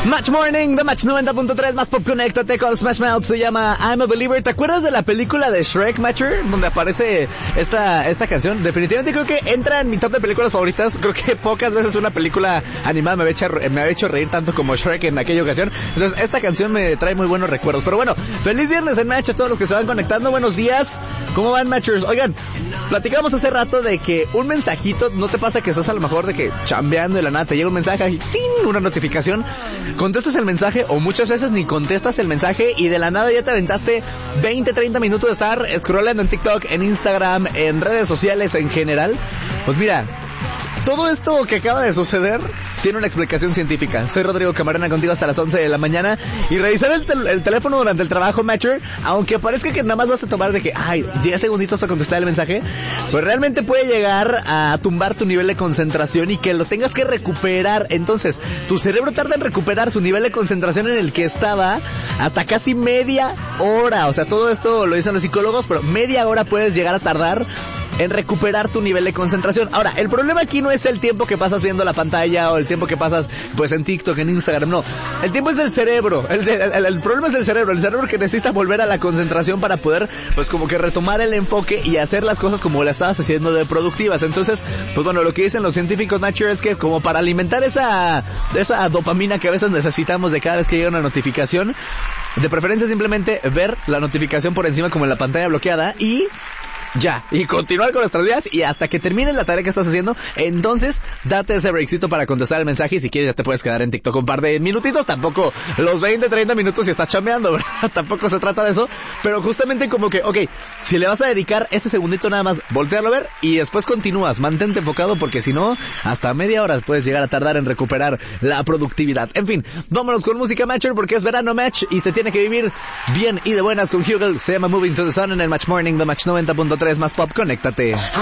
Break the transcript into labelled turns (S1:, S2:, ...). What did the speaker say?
S1: Match Morning, The Match 90.3, más pop, conéctate con Smash Mouth, se llama I'm a Believer. ¿Te acuerdas de la película de Shrek, Matcher? Donde aparece esta canción. Definitivamente creo que entra en mi top de películas favoritas. Creo que pocas veces una película animada me había hecho reír tanto como Shrek en aquella ocasión. Entonces esta canción me trae muy buenos recuerdos. Pero bueno, feliz viernes en Match a todos los que se van conectando. Buenos días, ¿cómo van, Matchers? Oigan, platicamos hace rato de que un mensajito, ¿no te pasa que estás a lo mejor de que chambeando de la nada, te llega un mensaje y ¡ting!, una notificación? Contestas el mensaje o muchas veces ni contestas el mensaje y de la nada ya te aventaste 20, 30 minutos de estar scrollando en TikTok, en Instagram, en redes sociales en general. Pues mira, todo esto que acaba de suceder tiene una explicación científica. Soy Rodrigo Camarena, contigo hasta las 11 de la mañana. Y revisar el teléfono durante el trabajo, Matcher, aunque parezca que nada más vas a tomar de que, 10 segunditos para contestar el mensaje, pues realmente puede llegar a tumbar tu nivel de concentración y que lo tengas que recuperar. Entonces, tu cerebro tarda en recuperar su nivel de concentración en el que estaba hasta casi media hora. O sea, todo esto lo dicen los psicólogos, pero media hora puedes llegar a tardar en recuperar tu nivel de concentración. Ahora, el problema aquí no es el tiempo que pasas viendo la pantalla o el tiempo que pasas pues en TikTok, en Instagram, no. El tiempo es del cerebro. El problema es del cerebro. El cerebro que necesita volver a la concentración para poder pues como que retomar el enfoque y hacer las cosas como las estabas haciendo de productivas. Entonces, pues bueno, lo que dicen los científicos, Matcher, es que como para alimentar esa dopamina que a veces necesitamos de cada vez que llega una notificación, de preferencia simplemente ver la notificación por encima como en la pantalla bloqueada y continuar con nuestras vidas y hasta que termines la tarea que estás haciendo, entonces date ese breakcito para contestar el mensaje y si quieres ya te puedes quedar en TikTok un par de minutitos, tampoco los 20, 30 minutos si estás chambeando, ¿verdad? Tampoco se trata de eso, pero justamente como que, si le vas a dedicar ese segundito nada más, voltearlo a ver y después continúas, mantente enfocado porque si no, hasta media hora puedes llegar a tardar en recuperar la productividad. En fin, vámonos con música, Matcher, porque es verano, Match, y se tiene que vivir bien y de buenas con Hugel. Se llama Moving to the Sun en el Match Morning de Match 90.3. Más pop, conéctate.